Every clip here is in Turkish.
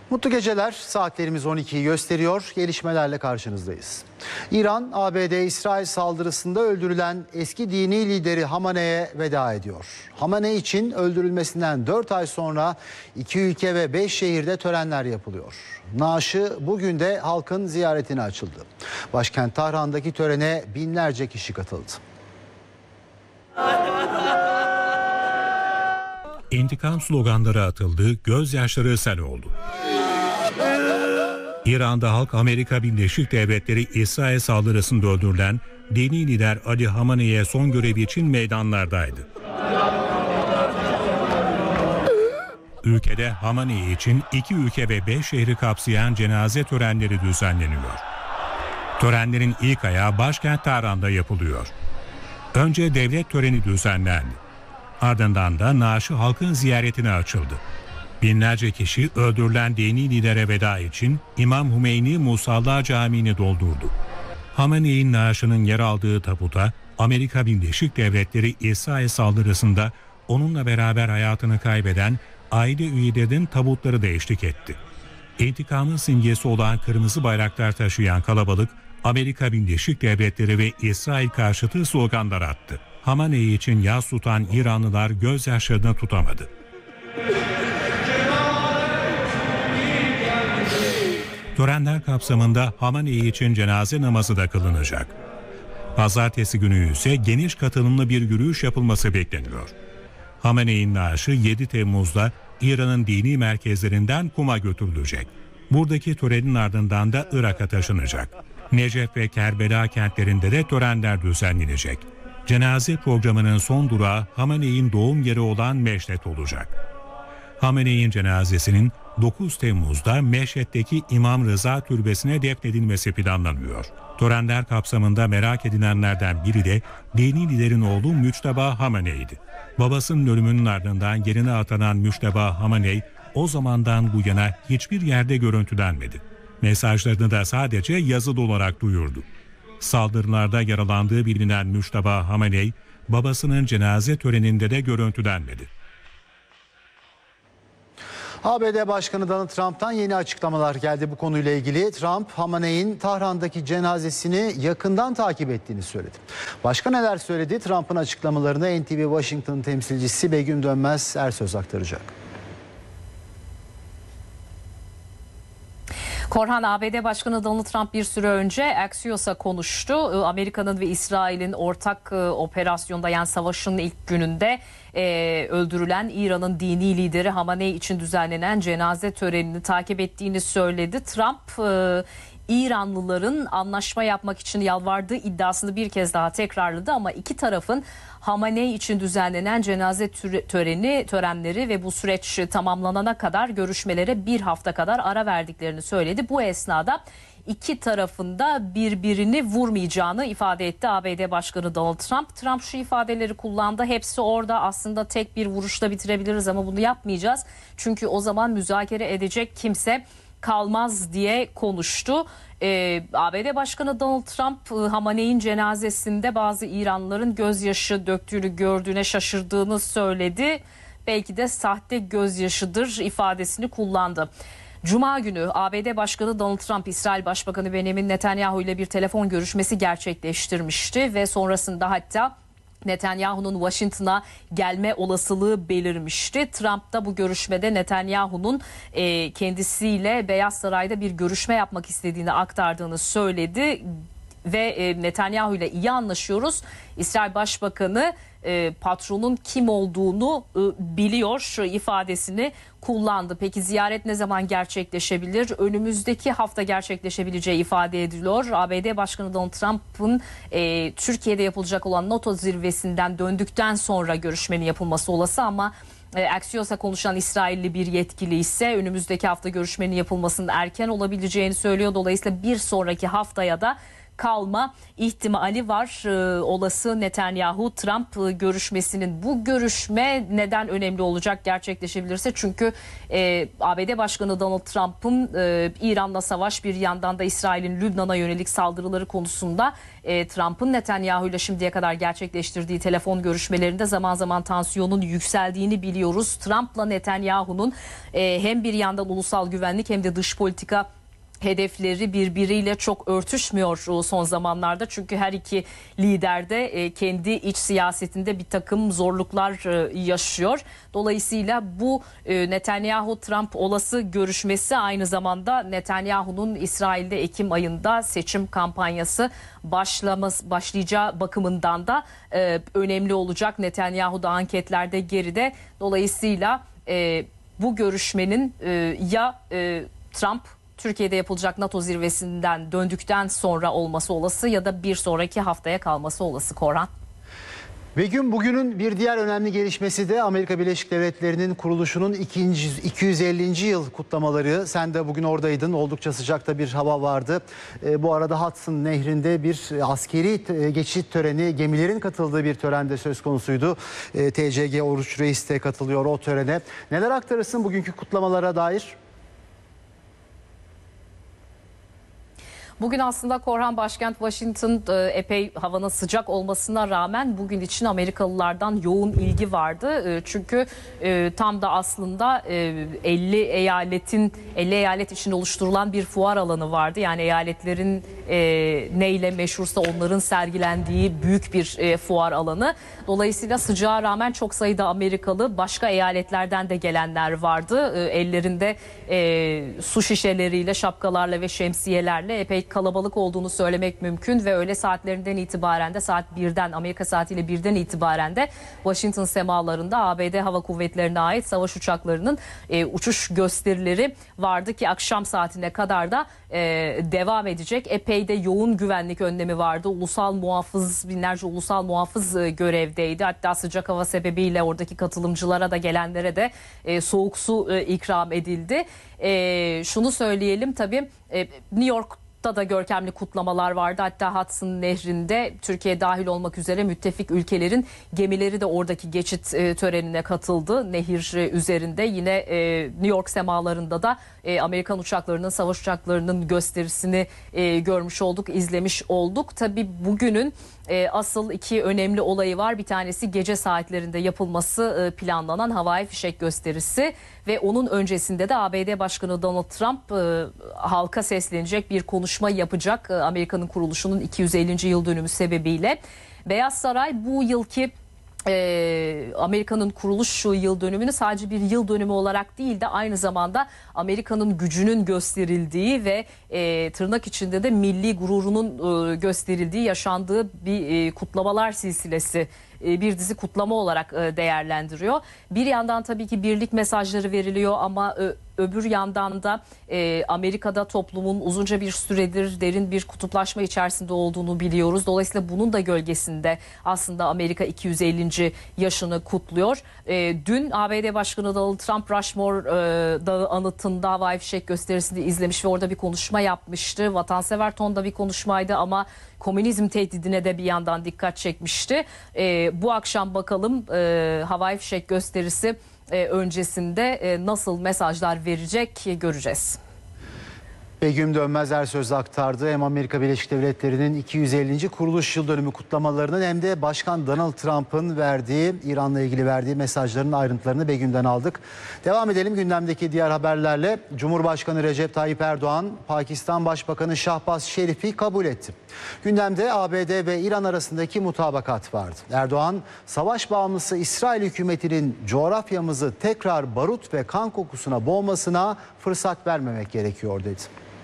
Mutlu geceler. Saatlerimiz 12'yi gösteriyor. Gelişmelerle karşınızdayız. İran, ABD-İsrail saldırısında öldürülen eski dini lideri Hamane'ye veda ediyor. Hamane için öldürülmesinden 4 ay sonra 2 ülke ve 5 şehirde törenler yapılıyor. Naaşı bugün de halkın ziyaretine açıldı. Başkent Tahran'daki törene binlerce kişi katıldı. İntikam sloganları atıldı, gözyaşları sel oldu. İran'da halk Amerika Birleşik Devletleri İsrail saldırısında öldürülen dini lider Ali Hamane'ye son görevi için meydanlardaydı. Ülkede Hamane için 2 ülke ve 5 şehri kapsayan cenaze törenleri düzenleniyor. Törenlerin ilk ayağı başkent Tahran'da yapılıyor. Önce devlet töreni düzenlendi. Ardından da naaşı halkın ziyaretine açıldı. Binlerce kişi öldürülen dini lidere veda için İmam Hümeyni Musalla Camii'ni doldurdu. Hamane'nin naaşının yer aldığı tabuta Amerika Birleşik Devletleri İsrail saldırısında onunla beraber hayatını kaybeden aile üyelerinin tabutları da eşlik etti. İntikamın simgesi olan kırmızı bayraklar taşıyan kalabalık Amerika Birleşik Devletleri ve İsrail karşıtı sloganlar attı. Hamane için yas tutan İranlılar gözyaşlarını tutamadı. Törenler kapsamında Hamane için cenaze namazı da kılınacak. Pazartesi günü ise geniş katılımlı bir yürüyüş yapılması bekleniyor. Hamane'nin naaşı 7 Temmuz'da İran'ın dini merkezlerinden Kum'a götürülecek. Buradaki törenin ardından da Irak'a taşınacak. Necef ve Kerbela kentlerinde de törenler düzenlenecek. Cenaze programının son durağı Hamane'nin doğum yeri olan Meşhed olacak. Hamane'nin cenazesinin 9 Temmuz'da Meşhed'deki İmam Rıza Türbesi'ne defnedilmesi planlanıyor. Törenler kapsamında merak edilenlerden biri de dini liderin oğlu Müçteba Hamane'ydi. Babasının ölümünün ardından yerine atanan Müçteba Hamane o zamandan bu yana hiçbir yerde görüntülenmedi. Mesajlarını da sadece yazılı olarak duyurdu. Saldırılarda yaralandığı bilinen Müçteba Hamane, babasının cenaze töreninde de görüntülenmedi. ABD Başkanı Donald Trump'tan yeni açıklamalar geldi bu konuyla ilgili. Trump, Hamane'nin Tahran'daki cenazesini yakından takip ettiğini söyledi. Başka neler söyledi? Trump'ın açıklamalarını NTV Washington temsilcisi Begüm Dönmez Ersöz aktaracak. Korhan, ABD Başkanı Donald Trump bir süre önce Axios'a konuştu. Amerika'nın ve İsrail'in ortak operasyonda, yani savaşın ilk gününde öldürülen İran'ın dini lideri Hamaney için düzenlenen cenaze törenini takip ettiğini söyledi. Trump İranlıların anlaşma yapmak için yalvardığı iddiasını bir kez daha tekrarladı ama iki tarafın Hamaney için düzenlenen cenaze törenleri ve bu süreç tamamlanana kadar görüşmelere bir hafta kadar ara verdiklerini söyledi. Bu esnada iki tarafında birbirini vurmayacağını ifade etti ABD Başkanı Donald Trump. Trump şu ifadeleri kullandı. Hepsi orada, aslında tek bir vuruşla bitirebiliriz ama bunu yapmayacağız. Çünkü o zaman müzakere edecek kimse kalmaz diye konuştu. ABD Başkanı Donald Trump, Hamaney'in cenazesinde bazı İranlıların gözyaşı döktüğünü gördüğüne şaşırdığını söyledi. Belki de sahte gözyaşıdır ifadesini kullandı. Cuma günü ABD Başkanı Donald Trump, İsrail Başbakanı Benjamin Netanyahu ile bir telefon görüşmesi gerçekleştirmişti ve sonrasında hatta Netanyahu'nun Washington'a gelme olasılığı belirmişti. Trump da bu görüşmede Netanyahu'nun kendisiyle Beyaz Saray'da bir görüşme yapmak istediğini aktardığını söyledi. Ve Netanyahu ile iyi anlaşıyoruz. İsrail Başbakanı patronun kim olduğunu biliyor ifadesini kullandı. Peki ziyaret ne zaman gerçekleşebilir? Önümüzdeki hafta gerçekleşebileceği ifade ediliyor. ABD Başkanı Donald Trump'ın Türkiye'de yapılacak olan NATO zirvesinden döndükten sonra görüşmenin yapılması olası ama Axios'a konuşan İsrailli bir yetkili ise önümüzdeki hafta görüşmenin yapılmasının erken olabileceğini söylüyor. Dolayısıyla bir sonraki haftaya da kalma ihtimali var. Olası Netanyahu-Trump görüşmesinin, bu görüşme neden önemli olacak gerçekleşebilirse? Çünkü ABD Başkanı Donald Trump'ın İran'la savaş, bir yandan da İsrail'in Lübnan'a yönelik saldırıları konusunda Trump'ın Netanyahu ile şimdiye kadar gerçekleştirdiği telefon görüşmelerinde zaman zaman tansiyonun yükseldiğini biliyoruz. Trump'la Netanyahu'nun hem bir yandan ulusal güvenlik hem de dış politika hedefleri birbiriyle çok örtüşmüyor son zamanlarda. Çünkü her iki lider de kendi iç siyasetinde bir takım zorluklar yaşıyor. Dolayısıyla bu Netanyahu-Trump olası görüşmesi aynı zamanda Netanyahu'nun İsrail'de Ekim ayında seçim kampanyası başlayacağı bakımından da önemli olacak. Netanyahu da anketlerde geride. Dolayısıyla bu görüşmenin ya Trump Türkiye'de yapılacak NATO zirvesinden döndükten sonra olması olası ya da bir sonraki haftaya kalması olası Korhan. Begüm, bugünün bir diğer önemli gelişmesi de Amerika Birleşik Devletleri'nin kuruluşunun 250. yıl kutlamaları. Sen de bugün oradaydın. Oldukça sıcakta bir hava vardı. Bu arada Hudson Nehri'nde bir askeri geçit töreni, gemilerin katıldığı bir törende söz konusuydu. TCG Oruç Reis de katılıyor o törene. Neler aktarırsın bugünkü kutlamalara dair? Bugün aslında Korhan, başkent Washington epey havanın sıcak olmasına rağmen bugün için Amerikalılardan yoğun ilgi vardı. Çünkü tam da aslında 50 eyalet için oluşturulan bir fuar alanı vardı. Yani eyaletlerin neyle meşhursa onların sergilendiği büyük bir fuar alanı. Dolayısıyla sıcağa rağmen çok sayıda Amerikalı, başka eyaletlerden de gelenler vardı. Ellerinde su şişeleriyle, şapkalarla ve şemsiyelerle epey kalabalık olduğunu söylemek mümkün ve öğle saatlerinden itibaren de saat 1'den, Amerika saatiyle 1'den itibaren de Washington semalarında ABD Hava Kuvvetleri'ne ait savaş uçaklarının uçuş gösterileri vardı ki akşam saatine kadar da devam edecek. Epey de yoğun güvenlik önlemi vardı. Binlerce ulusal muhafız görevdeydi. Hatta sıcak hava sebebiyle oradaki katılımcılara da gelenlere de soğuk su ikram edildi. Şunu söyleyelim tabii, New York'ta da görkemli kutlamalar vardı. Hatta Hudson Nehri'nde Türkiye dahil olmak üzere müttefik ülkelerin gemileri de oradaki geçit törenine katıldı. Nehir üzerinde yine New York semalarında da Amerikan uçaklarının, savaş uçaklarının gösterisini görmüş olduk, izlemiş olduk. Tabii bugünün asıl iki önemli olayı var. Bir tanesi gece saatlerinde yapılması planlanan havai fişek gösterisi ve onun öncesinde de ABD Başkanı Donald Trump halka seslenecek bir konuşma yapacak. Amerika'nın kuruluşunun 250. yıl dönümü sebebiyle. Beyaz Saray bu yılki Amerika'nın kuruluş yıl dönümünü sadece bir yıl dönümü olarak değil de aynı zamanda Amerika'nın gücünün gösterildiği ve tırnak içinde de milli gururunun gösterildiği, yaşandığı bir kutlamalar silsilesi, bir dizi kutlama olarak değerlendiriyor. Bir yandan tabii ki birlik mesajları veriliyor ama öbür yandan da Amerika'da toplumun uzunca bir süredir derin bir kutuplaşma içerisinde olduğunu biliyoruz. Dolayısıyla bunun da gölgesinde aslında Amerika 250. yaşını kutluyor. Dün ABD Başkanı Donald Trump Rushmore Dağı anıtında havai fişek gösterisini izlemiş ve orada bir konuşma yapmıştı. Vatansever tonda bir konuşmaydı ama komünizm tehdidine de bir yandan dikkat çekmişti. Bu akşam bakalım havai fişek gösterisi öncesinde nasıl mesajlar verecek göreceğiz. Begüm Dönmez söz aktardı. Hem Amerika Birleşik Devletleri'nin 250. kuruluş yıl dönümü kutlamalarının hem de Başkan Donald Trump'ın İran'la ilgili verdiği mesajların ayrıntılarını Begüm'den aldık. Devam edelim gündemdeki diğer haberlerle. Cumhurbaşkanı Recep Tayyip Erdoğan, Pakistan Başbakanı Şahbaz Şerif'i kabul etti. Gündemde ABD ve İran arasındaki mutabakat vardı. Erdoğan, savaş bağımlısı İsrail hükümetinin coğrafyamızı tekrar barut ve kan kokusuna boğmasına fırsat vermemek gerekiyor dedi.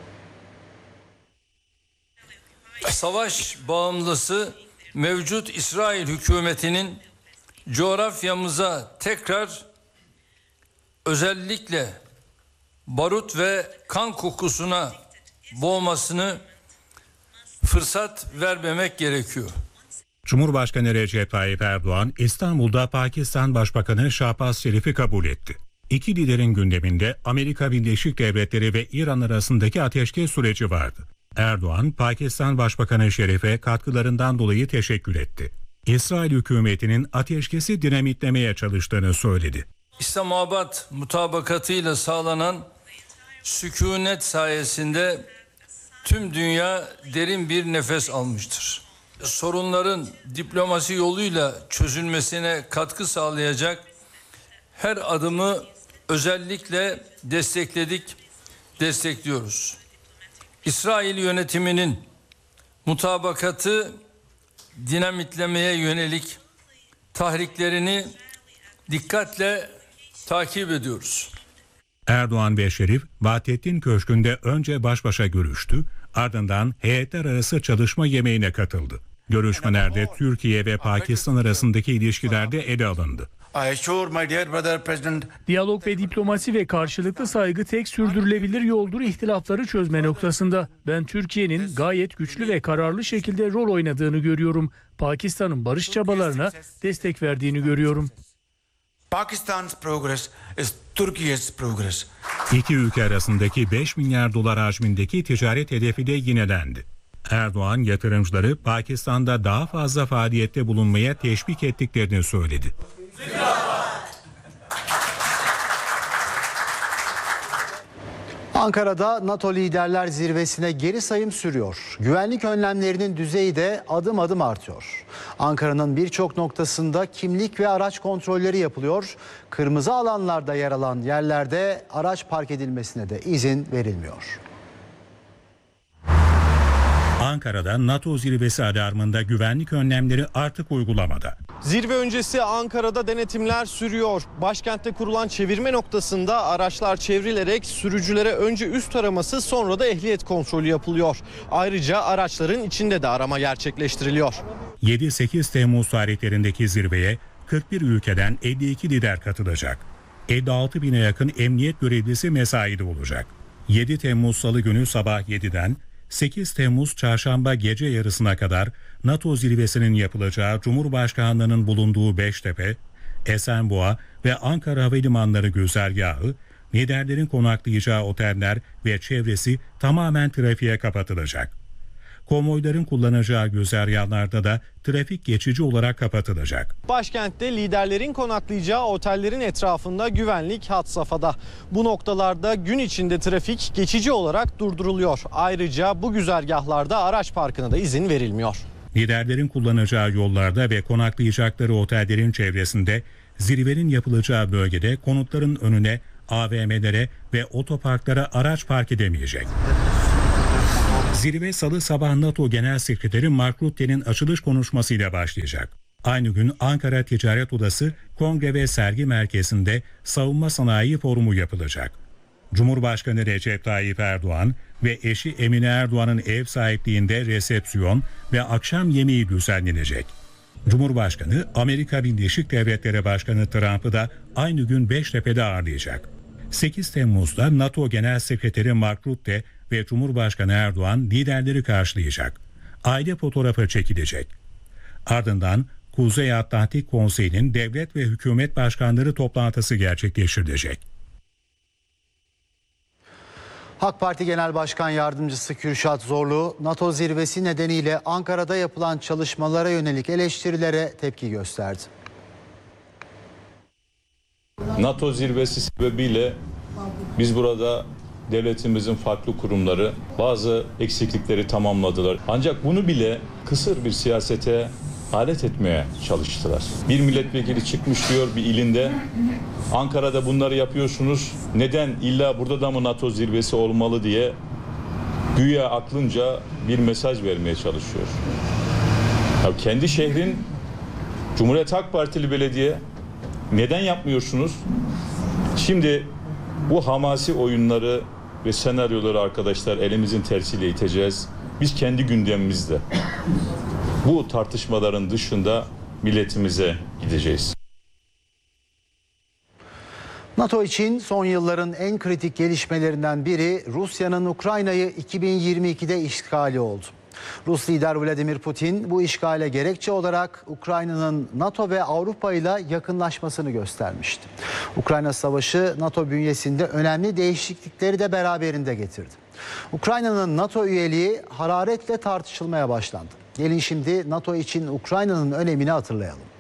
Savaş bağımlısı mevcut İsrail hükümetinin coğrafyamıza tekrar özellikle barut ve kan kokusuna boğmasını fırsat vermemek gerekiyor. Cumhurbaşkanı Recep Tayyip Erdoğan İstanbul'da Pakistan Başbakanı Şahbaz Şerif'i kabul etti. İki liderin gündeminde Amerika Birleşik Devletleri ve İran arasındaki ateşkes süreci vardı. Erdoğan, Pakistan Başbakanı Şerif'e katkılarından dolayı teşekkür etti. İsrail hükümetinin ateşkesi dinamitlemeye çalıştığını söyledi. İslamabad mutabakatıyla sağlanan sükunet sayesinde tüm dünya derin bir nefes almıştır. Sorunların diplomasi yoluyla çözülmesine katkı sağlayacak her adımı özellikle destekliyoruz. İsrail yönetiminin mutabakatı dinamitlemeye yönelik tahriklerini dikkatle takip ediyoruz. Erdoğan ve Şerif, Vahdettin Köşkü'nde önce baş başa görüştü, ardından heyetler arası çalışma yemeğine katıldı. Görüşmelerde Türkiye ve Pakistan arasındaki ilişkiler de ele alındı. Diyalog ve diplomasi ve karşılıklı saygı tek sürdürülebilir yoldur ihtilafları çözme noktasında. Ben Türkiye'nin gayet güçlü ve kararlı şekilde rol oynadığını görüyorum. Pakistan'ın barış çabalarına destek verdiğini görüyorum. Pakistan's progress is Turkey's progress. İki ülke arasındaki 5 milyar dolar hacmindeki ticaret hedefi de yinelendi. Erdoğan, yatırımcıları Pakistan'da daha fazla faaliyette bulunmaya teşvik ettiklerini söyledi. Ankara'da NATO Liderler Zirvesi'ne geri sayım sürüyor. Güvenlik önlemlerinin düzeyi de adım adım artıyor. Ankara'nın birçok noktasında kimlik ve araç kontrolleri yapılıyor. Kırmızı alanlarda yer alan yerlerde araç park edilmesine de izin verilmiyor. Ankara'da NATO zirvesi alarmında güvenlik önlemleri artık uygulamada. Zirve öncesi Ankara'da denetimler sürüyor. Başkentte kurulan çevirme noktasında araçlar çevrilerek sürücülere önce üst araması sonra da ehliyet kontrolü yapılıyor. Ayrıca araçların içinde de arama gerçekleştiriliyor. 7-8 Temmuz tarihlerindeki zirveye 41 ülkeden 52 lider katılacak. 56 bine yakın emniyet görevlisi mesaide olacak. 7 Temmuz Salı günü sabah 7'den 8 Temmuz Çarşamba gece yarısına kadar NATO zirvesinin yapılacağı Cumhurbaşkanlığının bulunduğu Beştepe, Esenboğa ve Ankara Havalimanları güzergahı, liderlerin konaklayacağı oteller ve çevresi tamamen trafiğe kapatılacak. Konvoyların kullanacağı güzergahlarda da trafik geçici olarak kapatılacak. Başkentte liderlerin konaklayacağı otellerin etrafında güvenlik had safhada. Bu noktalarda gün içinde trafik geçici olarak durduruluyor. Ayrıca bu güzergahlarda araç parkına da izin verilmiyor. Liderlerin kullanacağı yollarda ve konaklayacakları otellerin çevresinde, zirvenin yapılacağı bölgede konutların önüne, AVM'lere ve otoparklara araç park edemeyecek. Zirve Salı sabah NATO Genel Sekreteri Mark Rutte'nin açılış konuşmasıyla başlayacak. Aynı gün Ankara Ticaret Odası Kongre ve Sergi Merkezi'nde Savunma Sanayi Forumu yapılacak. Cumhurbaşkanı Recep Tayyip Erdoğan ve eşi Emine Erdoğan'ın ev sahipliğinde resepsiyon ve akşam yemeği düzenlenecek. Cumhurbaşkanı Amerika Birleşik Devletleri Başkanı Trump'ı da aynı gün Beştepe'de ağırlayacak. 8 Temmuz'da NATO Genel Sekreteri Mark Rutte ve Cumhurbaşkanı Erdoğan liderleri karşılayacak. Aile fotoğrafı çekilecek. Ardından Kuzey Atlantik Konseyi'nin devlet ve hükümet başkanları toplantısı gerçekleştirilecek. AK Parti Genel Başkan Yardımcısı Kürşat Zorlu, NATO zirvesi nedeniyle Ankara'da yapılan çalışmalara yönelik eleştirilere tepki gösterdi. NATO zirvesi sebebiyle biz burada devletimizin farklı kurumları bazı eksiklikleri tamamladılar. Ancak bunu bile kısır bir siyasete alet etmeye çalıştılar. Bir milletvekili çıkmış diyor bir ilinde, Ankara'da bunları yapıyorsunuz, neden illa burada da mı NATO zirvesi olmalı diye güya aklınca bir mesaj vermeye çalışıyor. Ya kendi şehrin Cumhuriyet Halk Partili belediye, neden yapmıyorsunuz? Şimdi bu hamasi oyunları ve senaryoları arkadaşlar elimizin tersiyle iteceğiz. Biz kendi gündemimizde bu tartışmaların dışında milletimize gideceğiz. NATO için son yılların en kritik gelişmelerinden biri Rusya'nın Ukrayna'yı 2022'de işgali oldu. Rus lider Vladimir Putin bu işgale gerekçe olarak Ukrayna'nın NATO ve Avrupa ile yakınlaşmasını göstermişti. Ukrayna Savaşı NATO bünyesinde önemli değişiklikleri de beraberinde getirdi. Ukrayna'nın NATO üyeliği hararetle tartışılmaya başlandı. Gelin şimdi NATO için Ukrayna'nın önemini hatırlayalım.